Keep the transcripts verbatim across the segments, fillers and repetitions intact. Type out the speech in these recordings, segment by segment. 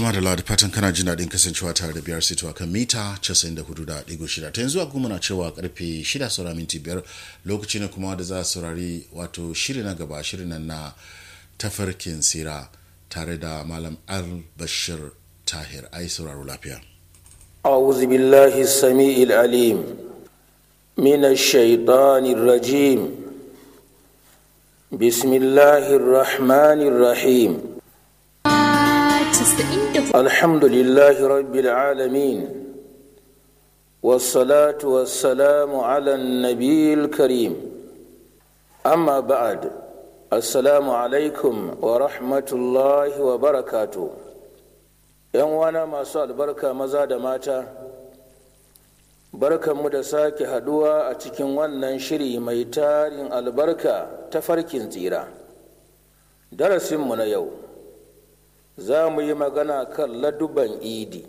Tuma da ladi fatan kana jin daɗin kasancewa tare da biyar sito kan mita casa'in da hudu da ɗigo shida. Ta yanzu kuma na cewa karfe shida saura minti biyar lokaci ne kuma da za a saurari wato shiri na gaba, shirin nan na tafarkin sira tare da Malam Al-Bashir Tahir. Ai sauraro lafiya. أعوذ بالله السميع العليم من الشيطان الرجيم بسم الله الرحمن الرحيم الحمد لله رب العالمين والصلاة والسلام على النبي الكريم أما بعد السلام عليكم ورحمة الله وبركاته. ‘Yan wana masu albarka maza da mata, barkanmu da sake haduwa a cikin wannan shiri mai tarin albarka ta farkin tsira. Darasinmu na yau, za mu yi magana kan ladubban idi,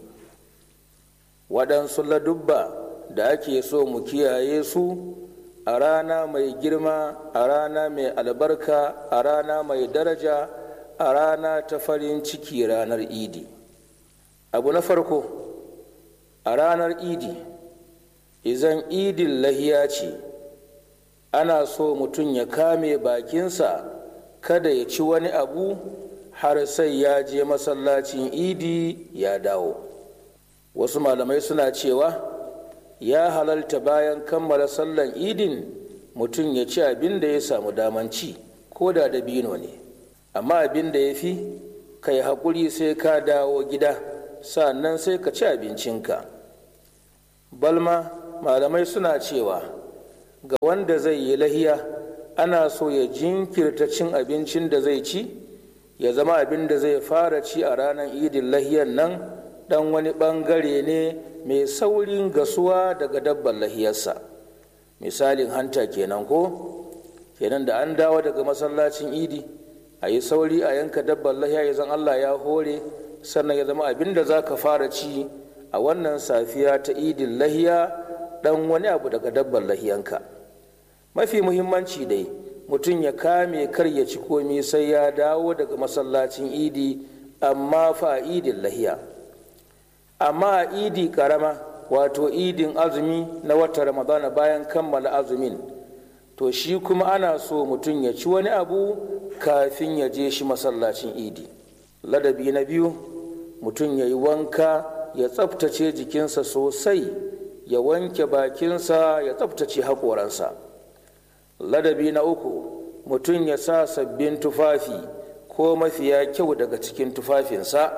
waɗansu ladubba da ake so mu kiyaye su a rana mai girma, a rana mai albarka, a rana mai daraja, a rana ta farin ciki, ranar idi. Abu na farko, a ranar idi, izan idin lahiya ce, ana so mutum ya kame bakinsa kada ya ci wani abu har sai ya je masallacin idi ya dawo. Wasu malamai suna cewa ya halalta bayan kammala sallan idin mutum ya ci abin da ya samu daman ci, ko da dabino ne, amma abin da ya fi ka yi haƙuri sai ka dawo gida, sannan sai ka ci abincinka. Balma malamai suna cewa ga wanda zai yi lahiya ana so ya jinkirta cin abincin da zai ci, ya zama abin da zai fara ci a ranar idin lahiyan nan dan wani bangare ne mai saurin gasuwa daga dabban lahiyarsa. Misalin hanta kenan ko? Kenan da an dawo daga masallacin idi a yi sauri a yanka dabban lahiya, ya zan Allah ya hore, sannan ya zama abin da za ka fara ci a wannan safiya ta idin lahiya dan wani abu daga dabban lahiyanka. Mafi muhimmanci dai mutum ya kame kar ya ci komi sai ya dawo daga masallacin idi, amma fa a idin lahiya. Amma a idi karama, wato idin azumi na watan ramadana bayan kammala azumin, to shi kuma ana so mutum ya ci wani abu kafin ya je shi masallacin idi. Ladabi na biyu, mutum ya yi wanka ya tsaftace jikinsa sosai, ya wanke bakinsa ya tsaftace haƙoransa. Ladabi na uku, mutum ya sa sabbin tufafi ko mafiya kyau daga cikin tufafinsa.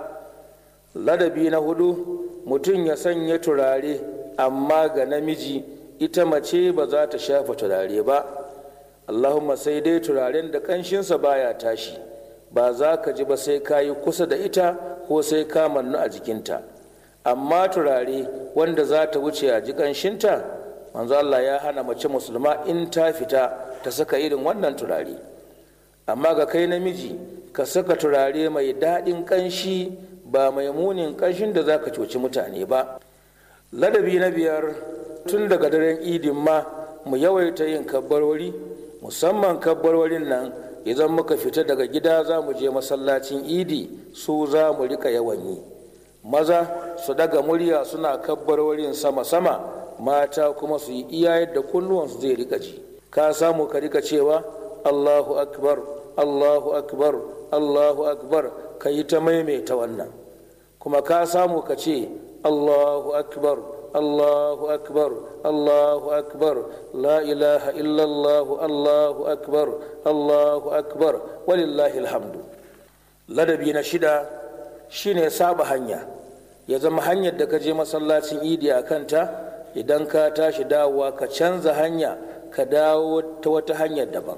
Ladabi na hudu, mutum ya sanya turare, amma ga namiji, ita mace ba za ta shafa turare ba. Allahumma sai dai turaren da ƙanshinsa baya tashi, ba za ka ji ba sai ka yi kusa da ita ko sai ka mannu a jikinta. Amma turare wanda za ta wuce a ji ƙanshinta, manzo Allah ya hana mace musulma in ta fita ta saka irin wannan turare. Amma ga kai namiji, ka saka turare mai daɗin ƙanshi, ba mai munin ƙanshin da za ka coci mutane ba. Ladabi na biyar, tun daga daren idin ma mu yawaita yin kabbarori, musamman kabbarorin nan idan muka fita daga gida za mu je masallacin idi, su za mu rika yawan yi. Maza su daga murya suna kabbarorin sama-sama, mata kuma su yi iya yadda kunnuwansu zai rika ji. Ka samu ka rika cewa Allahu akbar, Allahu akbar, Allahu akbar, ka yi ta maimaita wannan. Kuma ka samu ka ce Allahu akbar, Allahu akbar, Allahu akbar, la ilaha illallah, Allahu akbar, Allahu akbar, walillahi alhamdu. Ladabi na shida shine saba hanya, ya zama hanyar da ka je masallacin idi a kanta, idan ka tashi dawowa ka canza hanya ka dawo ta wata hanyar daban.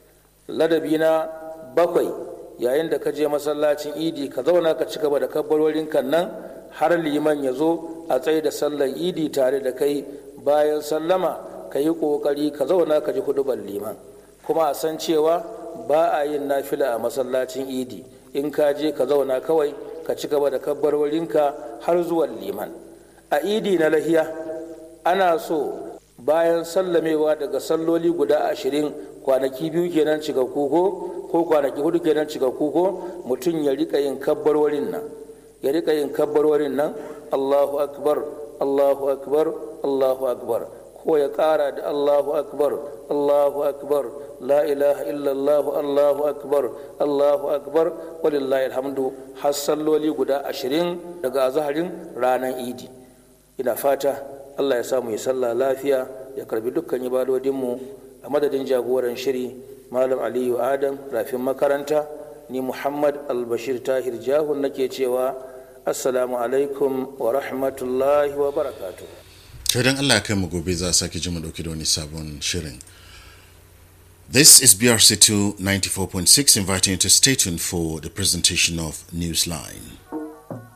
Ladabi na bakwai, yayin da ka je masallacin idi ka zauna ka ci gaba da kabbarorin kan nan har liman ya zo a tsaye da sallar idi tare da kai. Bayan sallama ka yi ƙoƙari ka zauna ka ji hudubar liman, kuma a san cewa ba a yin nafila a masallacin idi. In ka je ka zauna kawai ka ci gaba da kabbarorinka har zuwan liman. A idi na lahiya ana so bayan sallamewa daga salloli guda ashirin, kwanaki biyu kenan cikakku ko ko kwanaki hudu kenan cikakku ko mutum ya rika yin kabbarwarin nan. ya rika yin kabbarwarin nan Allahu akbar Allahu akbar Allahu akbar, ko ya ƙara da Allahu akbar Allahu akbar la ilaha illallah Allahu akbar Allahu akbar walillahi alhamdu, har salloli guda ashirin daga azaharin ranar idi. Ina fata Allah ya samu ya sallah lafiya, ya karbi dukkan ibadodinmu. A madadin jagoran shiri Malam Aliyu Adam rafin makaranta, ni Muhammad Albashir Tahir Jahun nake cewa assalamu alaikum wa rahmatullahi wa barakatuh. Idan Allah ya kai mu gobe za a sake ji mu dauki da wani sabon shirin. This is B R C two ninety-four point six inviting you to stay tuned for the presentation of Newsline.